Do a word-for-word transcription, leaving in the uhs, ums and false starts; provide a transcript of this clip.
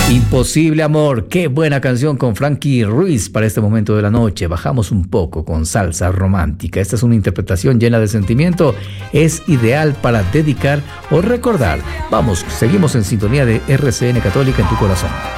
Imposible amor, qué buena canción con Frankie Ruiz para este momento de la noche. Bajamos un poco con salsa romántica. Esta es una interpretación llena de sentimiento. Es ideal para dedicar o recordar. Vamos, seguimos en sintonía de R C N Católica en tu corazón.